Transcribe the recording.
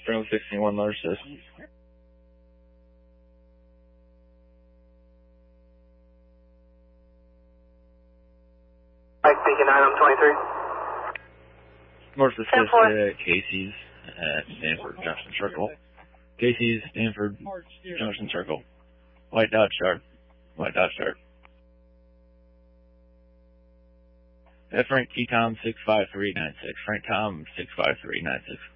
Brown 61 large assist. Mike Beacon 923. North assist Casey's at Stanford Junction Circle. Casey's, Stanford Junction Circle. White dot sharp. White dot sharp. Frank T. Tom 65396. Frank Tom 65396.